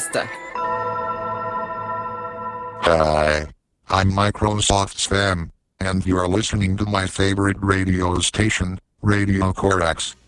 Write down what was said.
Kiste. Hi, I'm Microsoft Sven, and you're listening to my favorite radio station, Radio Corax.